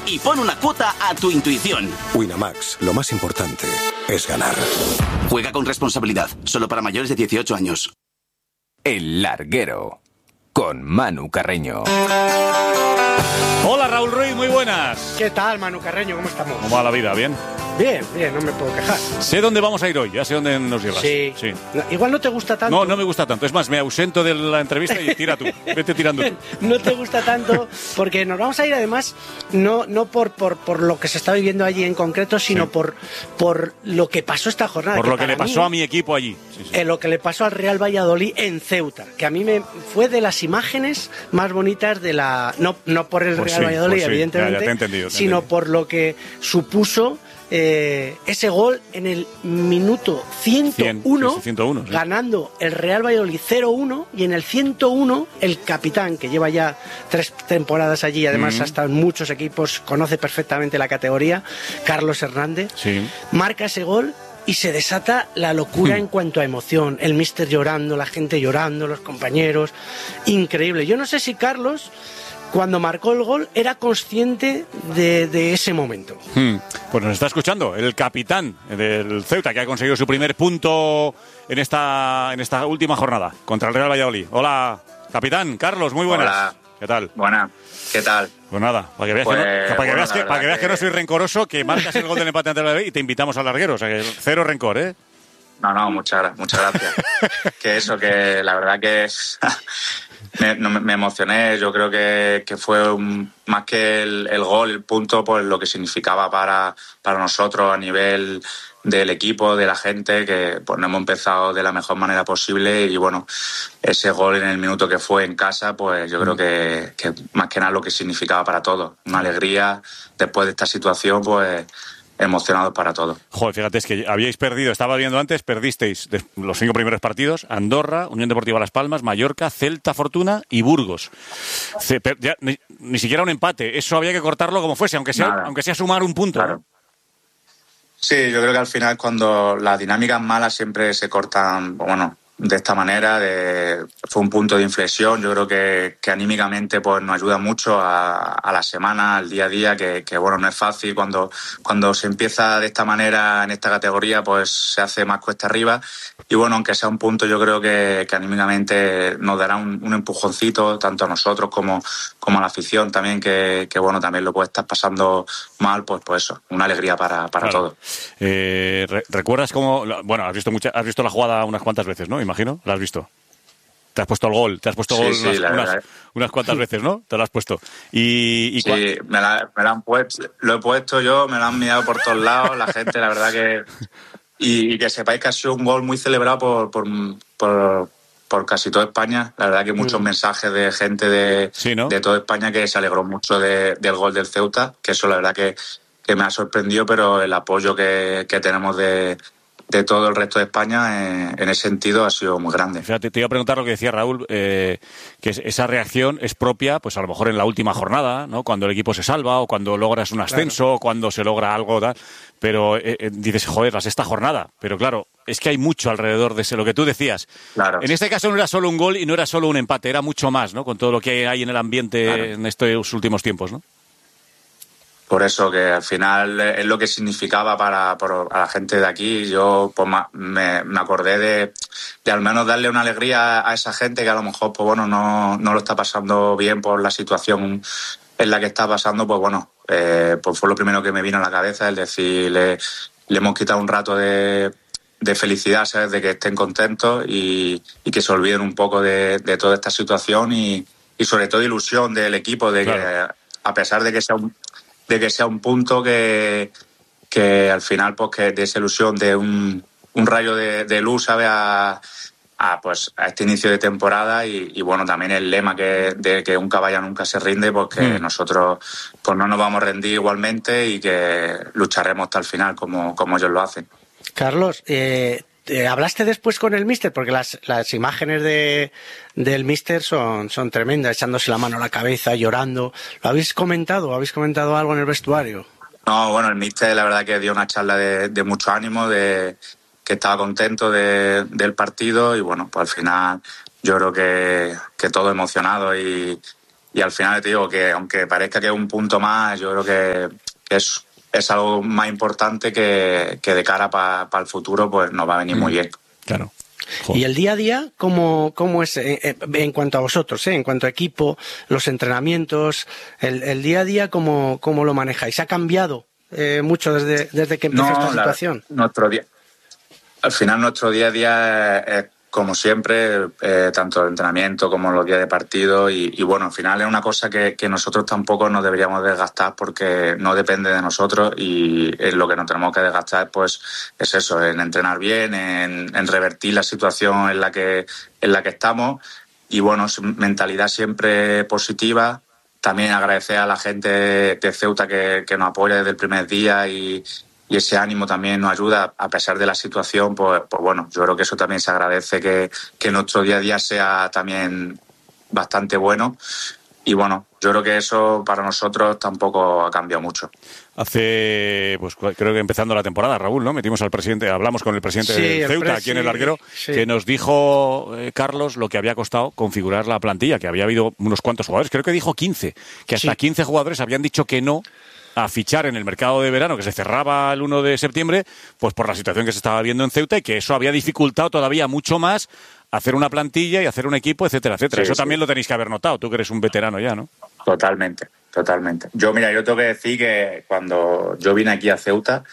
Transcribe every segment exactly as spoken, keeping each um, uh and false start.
y pon una cuota a tu intuición. Winamax, lo más importante es ganar. Juega con responsabilidad, solo para mayores de dieciocho años. El Larguero, con Manu Carreño. Hola Raúl Ruiz, muy buenas. ¿Qué tal, Manu Carreño? ¿Cómo estamos? ¿Cómo va la vida? ¿Bien? Bien, bien, no me puedo quejar. Sé dónde vamos a ir hoy, ya sé dónde nos llevas. Sí. sí. No, igual no te gusta tanto. No, no me gusta tanto. Es más, me ausento de la entrevista y tira tú. Vete tirando tú. No te gusta tanto porque nos vamos a ir además no, no por, por, por lo que se está viviendo allí en concreto, sino sí. por, por lo que pasó esta jornada. Por que lo que le pasó mí, a mi equipo allí. Sí, sí. Eh, lo que le pasó al Real Valladolid en Ceuta, que a mí me fue de las imágenes más bonitas de la... No, no por el pues Real sí, Valladolid, pues sí. evidentemente, ya, ya te he entendido, te he sino entendido. por lo que supuso... Eh, ese gol en el minuto ciento uno, cien, sí, ciento uno sí. ganando el Real Valladolid cero uno, y en el ciento uno el capitán, que lleva ya tres temporadas allí, además mm. ha estado en muchos equipos, conoce perfectamente la categoría, Carlos Hernández, sí. marca ese gol y se desata la locura mm. en cuanto a emoción, el míster llorando, la gente llorando, los compañeros, increíble. Yo no sé si Carlos, cuando marcó el gol, era consciente de, de ese momento. Hmm. Pues nos está escuchando el capitán del Ceuta, que ha conseguido su primer punto en esta, en esta última jornada contra el Real Valladolid. Hola, capitán, Carlos, muy buenas. Hola. ¿Qué tal? Buenas, ¿qué tal? Pues nada, para que veas, pues, que, no, para bueno, que, veas, que, para que, veas que... que no soy rencoroso, que marcas el gol del empate ante el Valladolid y te invitamos al larguero. O sea, que cero rencor, ¿eh? No, no, muchas, muchas gracias. que eso, que la verdad que... Me, no, me emocioné, yo creo que, que fue un, más que el, el gol, el punto, pues lo que significaba para, para nosotros a nivel del equipo, de la gente, que pues no hemos empezado de la mejor manera posible y bueno, ese gol en el minuto que fue en casa, pues yo creo que, que más que nada lo que significaba para todos. Una alegría después de esta situación, pues... emocionados para todo. Joder, fíjate, es que habíais perdido, estaba viendo antes, perdisteis los cinco primeros partidos: Andorra, Unión Deportiva Las Palmas, Mallorca, Celta Fortuna y Burgos. Se, ya, ni, ni siquiera un empate, eso había que cortarlo como fuese, aunque sea, aunque sea sumar un punto. Claro. ¿No? Sí, yo creo que al final cuando las dinámicas malas siempre se cortan, bueno, de esta manera, de, fue un punto de inflexión. Yo creo que, que anímicamente pues nos ayuda mucho a, a la semana, al día a día, que, que bueno, no es fácil. Cuando, cuando se empieza de esta manera en esta categoría, pues se hace más cuesta arriba. Y bueno, aunque sea un punto, yo creo que, que anímicamente nos dará un, un empujoncito, tanto a nosotros como, como a la afición también, que, que bueno, también lo puede estar pasando mal, pues, pues eso, una alegría para, para claro. todos. Eh, ¿Recuerdas cómo, bueno, has visto mucha, has visto la jugada unas cuantas veces, ¿no? Imagino, ¿la has visto? Te has puesto el gol, te has puesto sí, gol sí, unas, la unas, unas cuantas veces, ¿no? Te lo has puesto. Y, y sí, me, la, me la han puesto, lo he puesto yo, me lo han mirado por todos lados, la gente, la verdad que... Y, y que sepáis que ha sido un gol muy celebrado por, por, por, por casi toda España. La verdad que muchos mm. mensajes de gente de, sí, ¿no? de toda España que se alegró mucho de, del gol del Ceuta, que eso la verdad que, que me ha sorprendido, pero el apoyo que, que tenemos de... de todo el resto de España eh, en ese sentido ha sido muy grande. Fíjate, te iba a preguntar lo que decía Raúl, eh, que esa reacción es propia, pues a lo mejor en la última jornada, ¿no? Cuando el equipo se salva o cuando logras un ascenso, claro. cuando se logra algo tal, pero eh, eh, dices, joder, la sexta jornada, pero claro, es que hay mucho alrededor de ese, lo que tú decías. Claro. En este caso no era solo un gol y no era solo un empate, era mucho más, ¿no? Con todo lo que hay en el ambiente claro. en estos últimos tiempos, ¿no? Por eso que al final es lo que significaba para, para la gente de aquí. Yo pues, me, me acordé de, de al menos darle una alegría a esa gente que a lo mejor pues bueno no, no lo está pasando bien por la situación en la que está pasando. Pues bueno, eh, pues fue lo primero que me vino a la cabeza, es decir, le, le hemos quitado un rato de, de felicidad, ¿sabes? De que estén contentos y, y que se olviden un poco de, de toda esta situación y, y sobre todo ilusión del equipo, de claro. que a pesar de que sea un de que sea un punto que, que al final pues que de esa ilusión de un, un rayo de, de luz, ¿sabe? A, a, pues, a este inicio de temporada y, y bueno, también el lema que, de que un caballo nunca se rinde, pues que mm. nosotros pues no nos vamos a rendir igualmente y que lucharemos hasta el final como, como ellos lo hacen. Carlos, eh... Eh, ¿hablaste después con el míster? Porque las, las imágenes de, del míster son, son tremendas, echándose la mano a la cabeza, llorando. ¿Lo habéis comentado? ¿Habéis comentado algo en el vestuario? No, bueno, el míster la verdad que dio una charla de, de mucho ánimo, de que estaba contento de, del partido y bueno, pues al final yo creo que, que todo emocionado y, y al final te digo que aunque parezca que es un punto más, yo creo que, que es, es algo más importante que, que de cara para pa el futuro pues nos va a venir mm. muy bien. Claro. Joder. ¿Y el día a día cómo, cómo es eh, en cuanto a vosotros, eh, en cuanto a equipo, los entrenamientos, el, el día a día cómo, cómo lo manejáis? ¿Ha cambiado eh, mucho desde, desde que empezó no, esta situación? La, nuestro día, al final nuestro día a día es, es como siempre, eh, tanto el entrenamiento como los días de partido y, y bueno, al final es una cosa que, que nosotros tampoco nos deberíamos desgastar porque no depende de nosotros y en lo que nos tenemos que desgastar pues es eso, en entrenar bien, en, en revertir la situación en la que en la que estamos y bueno, mentalidad siempre positiva. También agradecer a la gente de Ceuta que, que nos apoya desde el primer día y y ese ánimo también nos ayuda a pesar de la situación, pues, pues bueno, yo creo que eso también se agradece, que, que nuestro día a día sea también bastante bueno y bueno, yo creo que eso para nosotros tampoco ha cambiado mucho. Hace, pues creo que empezando la temporada, Raúl, ¿no? Metimos al presidente, hablamos con el presidente sí, de Ceuta, el aquí en el Larguero, sí. que nos dijo, eh, Carlos, lo que había costado configurar la plantilla, que había habido unos cuantos jugadores, creo que dijo quince, que hasta sí. quince jugadores habían dicho que no a fichar en el mercado de verano que se cerraba el uno de septiembre, pues por la situación que se estaba viendo en Ceuta y que eso había dificultado todavía mucho más hacer una plantilla y hacer un equipo, etcétera, etcétera. Sí, eso sí. también lo tenéis que haber notado, tú que eres un veterano ya, ¿no? Totalmente, totalmente. Yo, mira, yo tengo que decir que cuando yo vine aquí a Ceuta,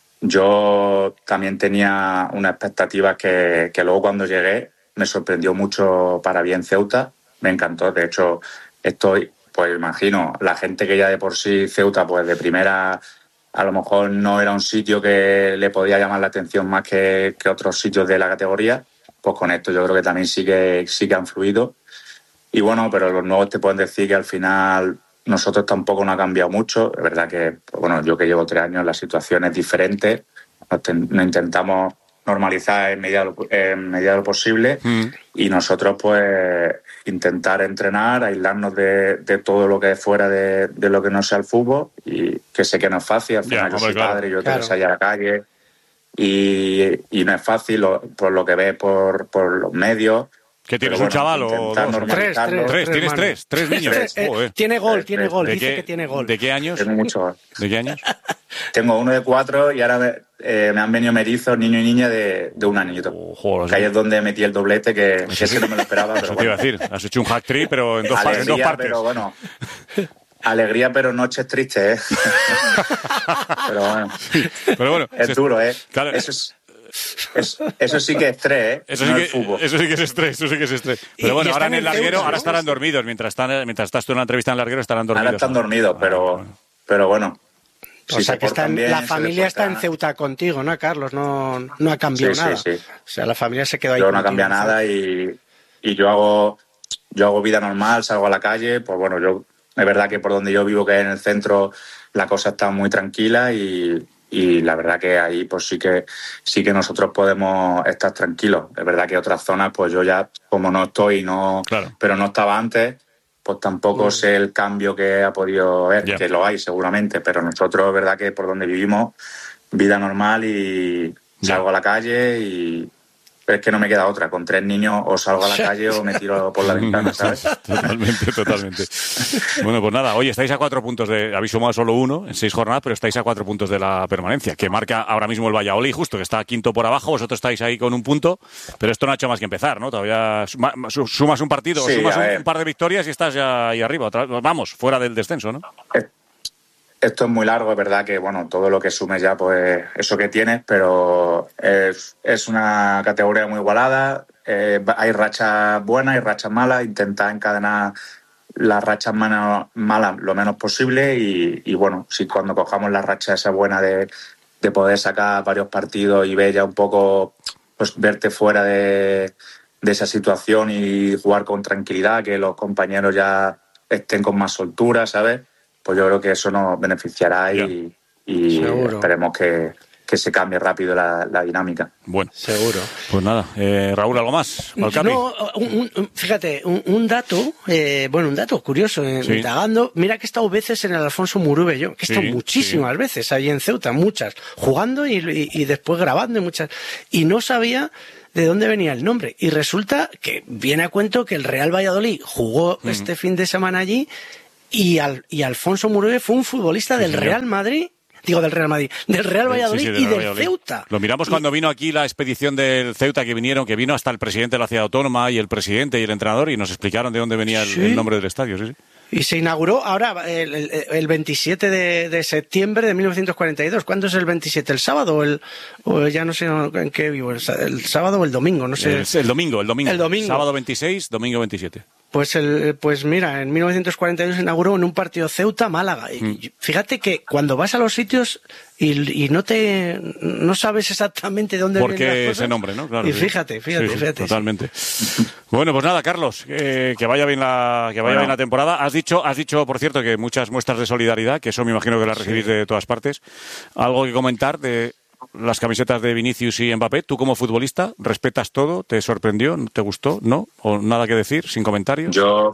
yo también tenía unas expectativas que, que luego cuando llegué me sorprendió mucho para bien Ceuta, me encantó, de hecho estoy... Pues imagino, la gente que ya de por sí Ceuta, pues de primera a lo mejor no era un sitio que le podía llamar la atención más que, que otros sitios de la categoría, pues con esto yo creo que también sí que, sí que han fluido. Y bueno, pero los nuevos te pueden decir que al final nosotros tampoco nos ha cambiado mucho. Es verdad que, pues bueno, yo que llevo tres años, la situación es diferente. Nos, ten, nos intentamos normalizar en medida, en medida de lo posible mm. y nosotros pues intentar entrenar, aislarnos de, de todo lo que es fuera de, de lo que no sea el fútbol y que sé que no es fácil, al final yeah, yo soy claro. padre, yo claro. tengo que salir a la calle y, y no es fácil lo, por lo que ves por, por los medios. ¿Qué tienes, bueno, un chaval o dos? Tres, tres, tres, tienes tres, tres niños. eh, tiene gol, tiene gol, dice qué, que tiene gol. ¿De qué años? Tengo mucho gol. ¿De qué años? Tengo uno de cuatro y ahora me, eh, me han venido merizos, niño y niña de, de un añito. Oh, joder, que ahí es donde metí el doblete, que, que ese no me lo esperaba. Pero eso bueno. te iba a decir, has hecho un hack trick, pero en dos, Alegría, en dos partes. Pero bueno, alegría, pero noches tristes, ¿eh? pero bueno, sí, pero bueno es se, duro, ¿eh? Claro. Eso es... Eso, eso sí que es estrés, ¿eh? Eso, no sí que, el fútbol. eso sí que es estrés, eso sí que es estrés. Pero bueno, ahora en el Larguero, ahora estarán dormidos. Mientras, están, mientras estás tú en la entrevista en el Larguero, estarán dormidos. Ahora están dormidos, pero, bueno. pero bueno. O si sea que están, bien, la familia está en Ceuta contigo, ¿no, Carlos? No, no ha cambiado sí, nada. Sí, sí. O sea, la familia se quedó ahí. Yo no ha cambiado nada y, y yo hago yo hago vida normal, salgo a la calle. Pues bueno, yo es verdad que por donde yo vivo, que es en el centro, la cosa está muy tranquila y... y la verdad que ahí pues sí que sí que nosotros podemos estar tranquilos. Es verdad que otras zonas pues yo ya como no estoy no claro. pero no estaba antes, pues tampoco mm. sé el cambio que ha podido haber, yeah. que lo hay seguramente, pero nosotros es verdad que por donde vivimos vida normal y yeah. salgo a la calle y es que no me queda otra, con tres niños o salgo a la calle o me tiro por la ventana, ¿sabes? Totalmente, totalmente. Bueno, pues nada, oye, estáis a cuatro puntos de... Habéis sumado solo uno en seis jornadas, pero estáis a cuatro puntos de la permanencia, que marca ahora mismo el Valladolid, justo, que está quinto por abajo, vosotros estáis ahí con un punto, pero esto no ha hecho más que empezar, ¿no? Todavía sumas un partido, sí, sumas un, un par de victorias y estás ya ahí arriba, vamos, fuera del descenso, ¿no? Eh. Esto es muy largo, es verdad que, bueno, todo lo que sumes ya, pues eso que tienes, pero es, es una categoría muy igualada, eh, hay rachas buenas, hay rachas malas, intentar encadenar las rachas malas, malas lo menos posible y, y, bueno, si cuando cojamos la racha esa buena de, de poder sacar varios partidos y ver ya un poco, pues verte fuera de, de esa situación y jugar con tranquilidad, que los compañeros ya estén con más soltura, ¿sabes? Pues yo creo que eso nos beneficiará y, y esperemos que, que se cambie rápido la, la dinámica. Bueno, seguro. Pues nada, eh, Raúl, ¿algo más? No, un, un, fíjate, un, un dato, eh, bueno, un dato curioso, eh, sí. indagando, mira que he estado veces en el Alfonso Murube yo, que he estado sí, muchísimas sí. veces ahí en Ceuta, muchas, jugando y, y, y después grabando y muchas, y no sabía de dónde venía el nombre. Y resulta que viene a cuento que el Real Valladolid jugó uh-huh. este fin de semana allí y, al, y Alfonso Murube fue un futbolista sí, del señor. Real Madrid. Digo, del Real Madrid, del Real Valladolid sí, sí, del y Real del Valladolid. Ceuta. Lo miramos y... cuando vino aquí la expedición del Ceuta, que vinieron, que vino hasta el presidente de la ciudad autónoma y el presidente y el entrenador, y nos explicaron de dónde venía el, sí. el nombre del estadio. Sí, sí. Y se inauguró ahora el, el, el veintisiete de, de septiembre de mil novecientos cuarenta y dos. ¿Cuándo es el veintisiete? ¿El sábado o el...? O ya no sé en qué vivo. ¿El, el sábado o el domingo? No sé. El, el domingo, el domingo. El domingo. Sábado veintiséis, domingo veintisiete. Pues el, pues mira, en mil novecientos cuarenta y dos se inauguró en un partido Ceuta-Málaga. Mm. Fíjate que cuando vas a los sitios y, y no te no sabes exactamente dónde vienen las cosas. Porque ese nombre, ¿no? Claro. Y fíjate, fíjate, sí, sí, fíjate. Totalmente. Sí. Bueno, pues nada, Carlos, eh, que vaya bien la que vaya bueno. bien la temporada. Has dicho, has dicho, por cierto, que muchas muestras de solidaridad, que eso me imagino que las recibís sí. de todas partes. ¿Algo que comentar de las camisetas de Vinicius y Mbappé? Tú como futbolista, ¿respetas todo? ¿Te sorprendió? ¿Te gustó? ¿No? ¿O nada que decir? ¿Sin comentarios? Yo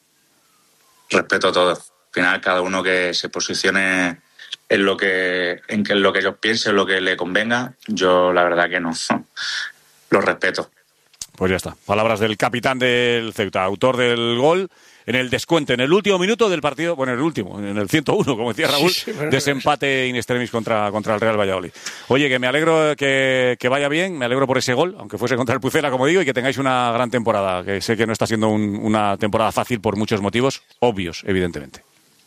respeto todo. Al final, cada uno que se posicione en lo que en que en lo que ellos piensen, lo que le convenga, yo la verdad que no. Lo respeto. Pues ya está. Palabras del capitán del Ceuta, autor del gol en el descuento, en el último minuto del partido, bueno, en el último, en el ciento uno, como decía Raúl, sí, sí, desempate in extremis contra, contra el Real Valladolid. Oye, que me alegro que, que vaya bien, me alegro por ese gol, aunque fuese contra el Pucela, como digo, y que tengáis una gran temporada, que sé que no está siendo un, una temporada fácil por muchos motivos, obvios, evidentemente.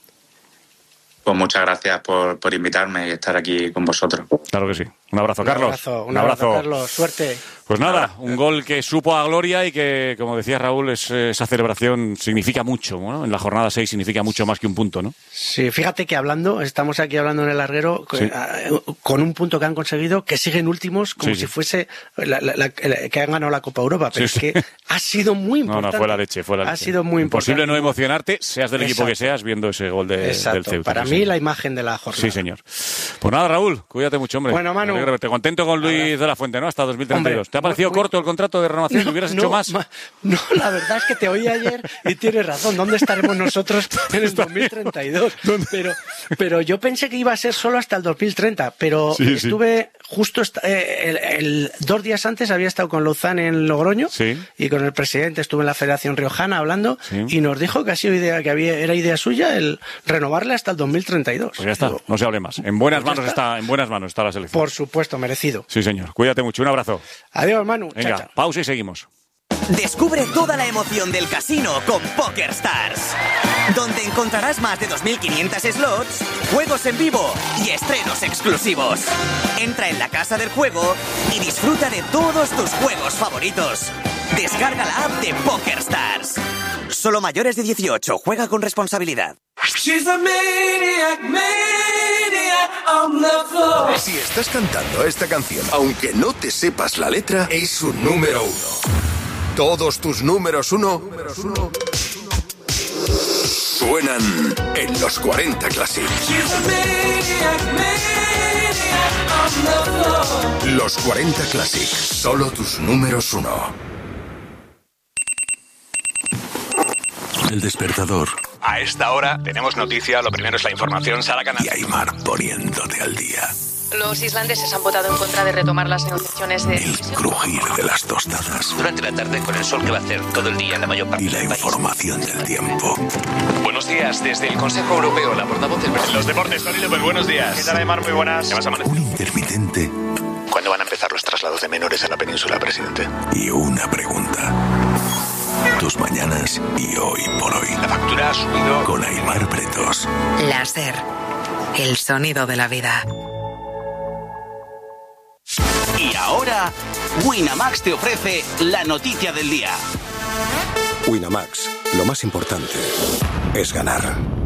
Pues muchas gracias por, por invitarme y estar aquí con vosotros. Claro que sí. Un abrazo, Carlos. Un abrazo, un abrazo, un abrazo Carlos. Suerte. Pues nada, un gol que supo a gloria y que, como decía Raúl, es, esa celebración significa mucho, ¿no? En la jornada seis significa mucho más que un punto, ¿no? Sí, fíjate que hablando, estamos aquí hablando en el larguero sí. con un punto que han conseguido, que siguen últimos como sí, si sí. fuese la, la, la, que han ganado la Copa Europa, pero sí, es que sí. ha sido muy importante. No, no, fue la leche, fue la leche. Ha sido muy Imposible importante. no emocionarte, seas del Exacto. equipo que seas, viendo ese gol de, del Ceuta. Para mí, la imagen de la jornada. Sí, señor. Pues nada, Raúl, cuídate mucho, hombre. Bueno, Manu. Me verte contento con Luis Ahora. de la Fuente, ¿no? Hasta dos mil treinta y dos. Hombre, ¿te ha parecido muy, corto el contrato de renovación? No, ¿Hubieras no, hecho más? Ma, no, la verdad es que te oí ayer y tienes razón. ¿Dónde estaremos nosotros en el dos mil treinta y dos? Pero, pero yo pensé que iba a ser solo hasta el dos mil treinta, pero sí, estuve sí. justo eh, el, el, dos días antes había estado con Lozán en Logroño sí. y con el presidente estuve en la Federación Riojana hablando sí. y nos dijo que ha sido idea, que había, era idea suya el renovarle hasta el dos mil treinta y dos. Pues ya está, Digo, no se hable más. En buenas pues manos está. está, en buenas manos está la selección. Por supuesto, merecido. Sí, señor. Cuídate mucho. Un abrazo. Adiós, Manu. Venga, chao, chao. Pausa y seguimos. Descubre toda la emoción del casino con PokerStars, donde encontrarás más de dos mil quinientos slots, juegos en vivo y estrenos exclusivos. Entra en la casa del juego y disfruta de todos tus juegos favoritos. Descarga la app de PokerStars. Solo mayores de dieciocho. Juega con responsabilidad. Maniac, maniac on the floor. Si estás cantando esta canción, aunque no te sepas la letra, es su número uno. Todos tus números uno, números uno suenan en los cuarenta Classic. Maniac, maniac los cuarenta Classic, solo tus números uno. El despertador. A esta hora tenemos noticia, lo primero es la información, Sara Canal. Y Aymar poniéndote al día. Los islandeses han votado en contra de retomar las negociaciones de... El crujir de las tostadas. Durante la tarde, con el sol que va a hacer todo el día en la mayor parte del país. Y la información del tiempo. Buenos días, desde el Consejo Europeo, la portavoz del... Los deportes, Tony López, buenos días. ¿Qué tal, Aymar? Muy buenas. ¿Qué vas a amanecer? Un intermitente. ¿Cuándo van a empezar los traslados de menores a la península, presidente? Y una pregunta. Tus mañanas y hoy por hoy. La factura ha subido. Con Aymar Pretos. Láser. El sonido de la vida. Y ahora, Winamax te ofrece la noticia del día. Winamax, lo más importante es ganar.